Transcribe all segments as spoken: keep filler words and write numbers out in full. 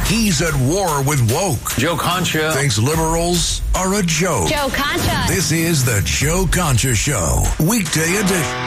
He's at war with woke. Joe Concha thinks liberals are a joke. Joe Concha. This is the Joe Concha Show, weekday edition.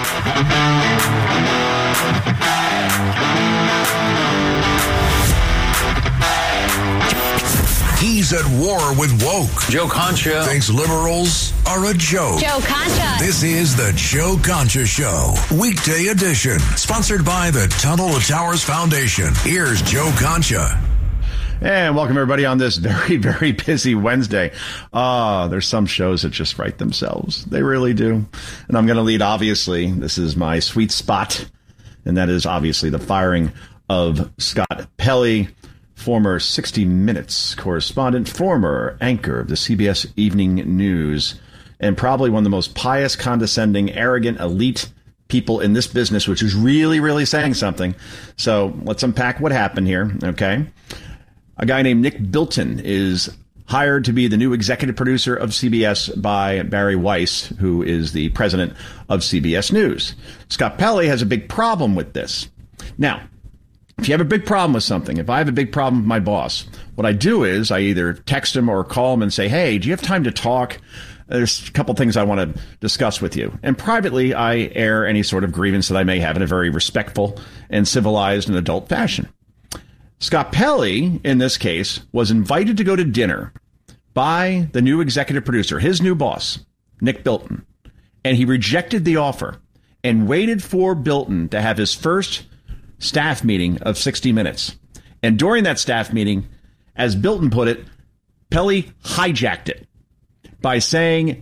He's at war with woke. Joe Concha thinks liberals are a joke. Joe Concha. This is the Joe Concha Show, weekday edition, sponsored by the Tunnel to Towers Foundation. Here's Joe Concha. And welcome, everybody, on this very, very busy Wednesday. Ah, uh, there's some shows that just write themselves. They really do. And I'm going to lead, obviously. This is my sweet spot. And that is, obviously, the firing of Scott Pelley, former sixty minutes correspondent, former anchor of the C B S Evening News, and probably one of the most pious, condescending, arrogant, elite people in this business, which is really, really saying something. So let's unpack what happened here, okay? A guy named Nick Bilton is hired to be the new executive producer of C B S by Barry Weiss, who is the president of C B S News. Scott Pelley has a big problem with this. Now, if you have a big problem with something, if I have a big problem with my boss, what I do is I either text him or call him and say, hey, do you have time to talk? There's a couple things I want to discuss with you. And privately, I air any sort of grievance that I may have in a very respectful and civilized and adult fashion. Scott Pelley, in this case, was invited to go to dinner by the new executive producer, his new boss, Nick Bilton. And he rejected the offer and waited for Bilton to have his first staff meeting of sixty minutes. And during that staff meeting, as Bilton put it, Pelley hijacked it by saying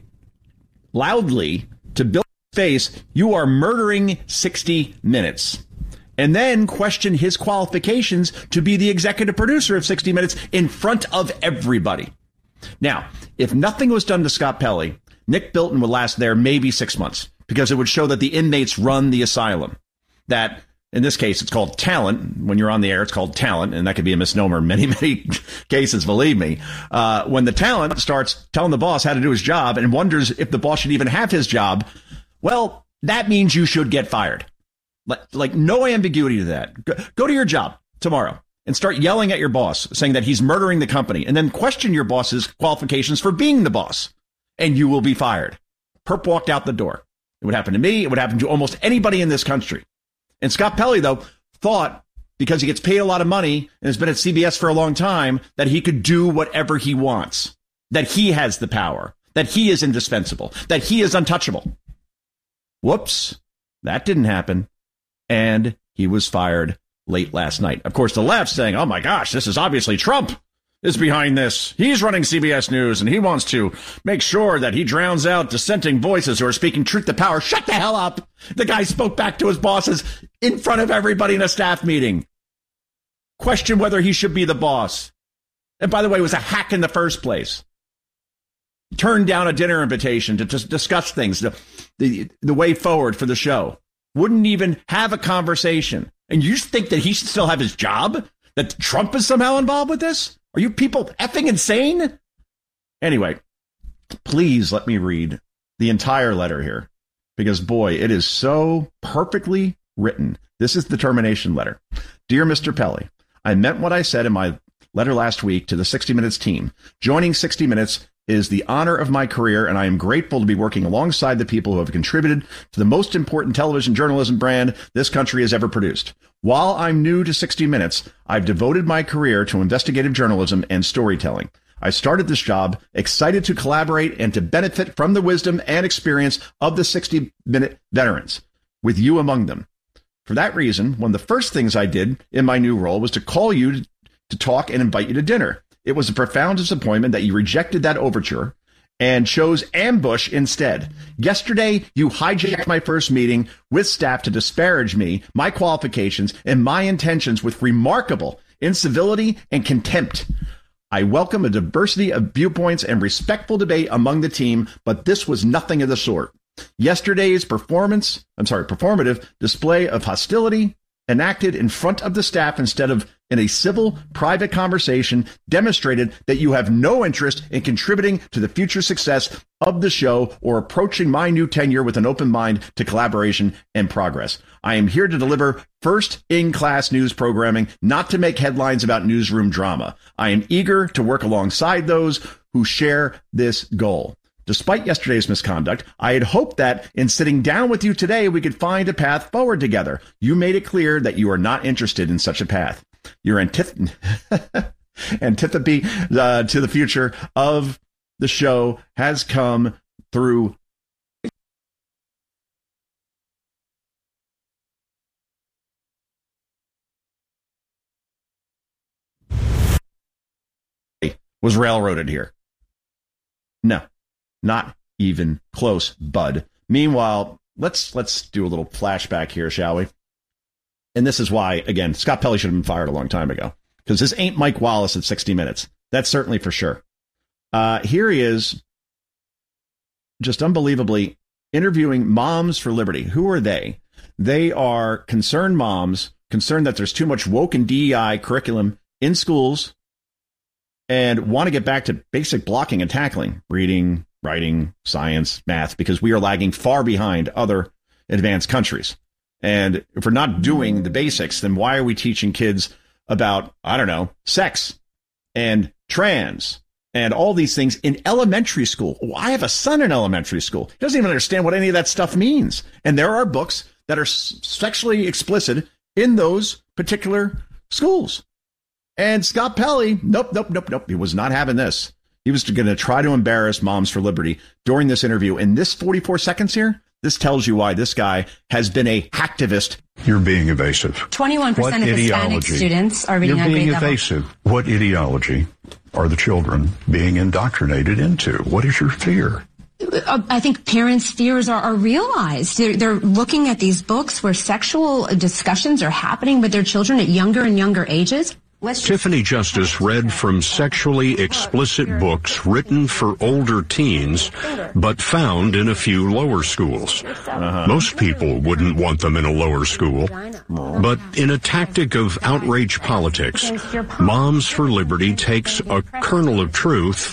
loudly to Bilton's face, "You are murdering sixty minutes." And then questioned his qualifications to be the executive producer of sixty minutes in front of everybody. Now, if nothing was done to Scott Pelley, Nick Bilton would last there maybe six months because it would show that the inmates run the asylum. That, in this case, it's called talent. When you're on the air, it's called talent, and that could be a misnomer in many, many cases, believe me. Uh, when the talent starts telling the boss how to do his job and wonders if the boss should even have his job, well, that means you should get fired. Like, like no ambiguity to that. Go, go to your job tomorrow and start yelling at your boss, saying that he's murdering the company, and then question your boss's qualifications for being the boss, and you will be fired. Perp walked out the door. It would happen to me. It would happen to almost anybody in this country. And Scott Pelley, though, thought because he gets paid a lot of money and has been at C B S for a long time that he could do whatever he wants, that he has the power, that he is indispensable, that he is untouchable. Whoops, that didn't happen. And he was fired late last night. Of course, the left saying, oh, my gosh, this is obviously Trump is behind this. He's running C B S News, and he wants to make sure that he drowns out dissenting voices who are speaking truth to power. Shut the hell up. The guy spoke back to his bosses in front of everybody in a staff meeting. Question whether he should be the boss. And by the way, it was a hack in the first place. Turned down a dinner invitation to just discuss things, the, the, the way forward for the show. Wouldn't even have a conversation. And you just think that he should still have his job? That Trump is somehow involved with this? Are you people effing insane? Anyway, please let me read the entire letter here. Because, boy, it is so perfectly written. This is the termination letter. Dear Mister Pelley, I meant what I said in my letter last week to the sixty minutes team. Joining sixty minutes is the honor of my career, and I am grateful to be working alongside the people who have contributed to the most important television journalism brand this country has ever produced. While I'm new to sixty minutes, I've devoted my career to investigative journalism and storytelling. I started this job excited to collaborate and to benefit from the wisdom and experience of the sixty minute veterans, with you among them. For that reason, one of the first things I did in my new role was to call you to talk and invite you to dinner. It was a profound disappointment that you rejected that overture and chose ambush instead. Yesterday, you hijacked my first meeting with staff to disparage me, my qualifications, and my intentions with remarkable incivility and contempt. I welcome a diversity of viewpoints and respectful debate among the team, but this was nothing of the sort. Yesterday's performance, I'm sorry, performative display of hostility enacted in front of the staff instead of in a civil, private conversation demonstrated that you have no interest in contributing to the future success of the show or approaching my new tenure with an open mind to collaboration and progress. I am here to deliver first-in-class news programming, not to make headlines about newsroom drama. I am eager to work alongside those who share this goal. Despite yesterday's misconduct, I had hoped that in sitting down with you today, we could find a path forward together. You made it clear that you are not interested in such a path. Your antith- antipathy uh, to the future of the show has come through. Was railroaded here. No. Not even close, bud. Meanwhile, let's let's do a little flashback here, shall we? And this is why, again, Scott Pelley should have been fired a long time ago. Because this ain't Mike Wallace at sixty minutes. That's certainly for sure. Uh, here he is, just unbelievably interviewing Moms for Liberty. Who are they? They are concerned moms, concerned that there's too much woke and D E I curriculum in schools, and want to get back to basic blocking and tackling, reading, writing, science, math, because we are lagging far behind other advanced countries. And if we're not doing the basics, then why are we teaching kids about, I don't know, sex and trans and all these things in elementary school? Well, I have a son in elementary school. He doesn't even understand what any of that stuff means. And there are books that are sexually explicit in those particular schools. And Scott Pelley, nope, nope, nope, nope. He was not having this. He was going to try to embarrass Moms for Liberty during this interview. In this forty-four seconds here, this tells you why this guy has been a hacktivist. You're being evasive. twenty-one percent of Hispanic students are reading You're on being grade evasive. level. What ideology are the children being indoctrinated into? What is your fear? I think parents' fears are, are realized. They're, they're looking at these books where sexual discussions are happening with their children at younger and younger ages. Tiffany Justice read from sexually explicit books written for older teens, but found in a few lower schools. Uh-huh. Most people wouldn't want them in a lower school. But in a tactic of outrage politics, Moms for Liberty takes a kernel of truth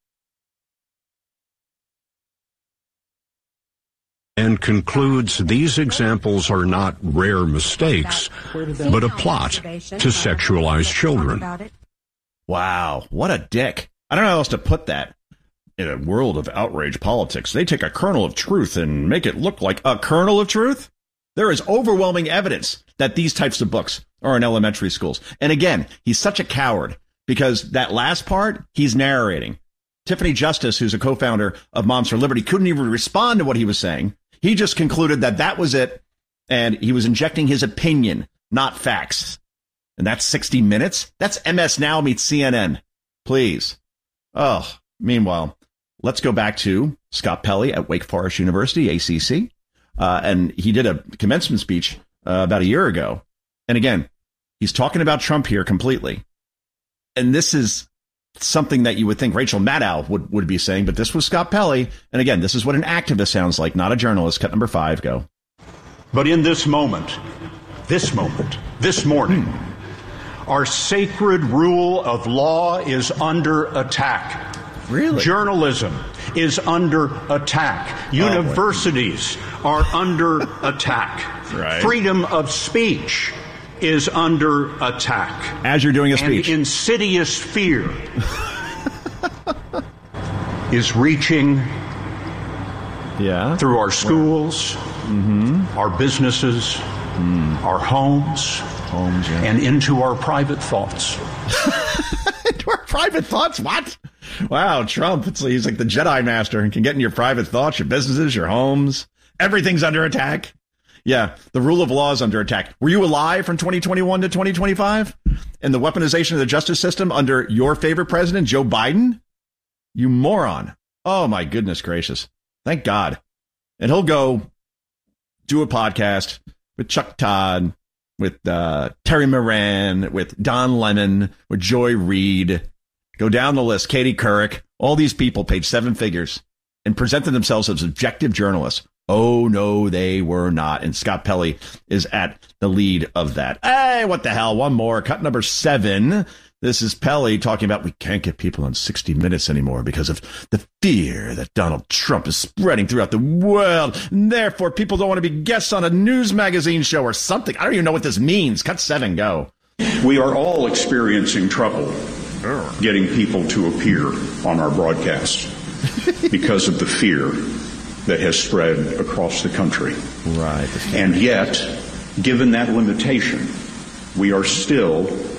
and concludes these examples are not rare mistakes, but a plot to sexualize children. Wow, what a dick. I don't know how else to put that. In a world of outrage politics, they take a kernel of truth and make it look like a kernel of truth? There is overwhelming evidence that these types of books are in elementary schools. And again, he's such a coward because that last part, he's narrating. Tiffany Justice, who's a co-founder of Moms for Liberty, couldn't even respond to what he was saying. He just concluded that that was it, and he was injecting his opinion, not facts. And that's sixty minutes? That's M S Now meets C N N. Please. Oh, meanwhile, let's go back to Scott Pelley at Wake Forest University, A C C. Uh, and he did a commencement speech uh, about a year ago. And again, he's talking about Trump here completely. And this is something that you would think Rachel Maddow would, would be saying, but this was Scott Pelley. And again, this is what an activist sounds like, not a journalist. Cut number five, go. But in this moment, this moment, this morning, hmm. our sacred rule of law is under attack. Really? Journalism is under attack. Universities oh, are under attack. Right. Freedom of speech is under attack. As you're doing a speech. And insidious fear is reaching yeah. through our schools, mm-hmm. our businesses, mm. our homes, homes yeah. and into our private thoughts. Into our private thoughts? What? Wow, Trump, it's, he's like the Jedi Master and can get in your private thoughts, your businesses, your homes. Everything's under attack. Yeah, the rule of law is under attack. Were you alive from twenty twenty-one to twenty twenty-five? And the weaponization of the justice system under your favorite president, Joe Biden? You moron. Oh, my goodness gracious. Thank God. And he'll go do a podcast with Chuck Todd, with uh, Terry Moran, with Don Lemon, with Joy Reid. Go down the list. Katie Couric. All these people paid seven figures and presented themselves as objective journalists. Oh, no, they were not. And Scott Pelley is at the lead of that. Hey, what the hell? One more. Cut number seven. This is Pelley talking about we can't get people on sixty minutes anymore because of the fear that Donald Trump is spreading throughout the world. And therefore, people don't want to be guests on a news magazine show or something. I don't even know what this means. Cut seven, go. We are all experiencing trouble getting people to appear on our broadcast because of the fear that has spread across the country. Right. And yet, given that limitation, we are still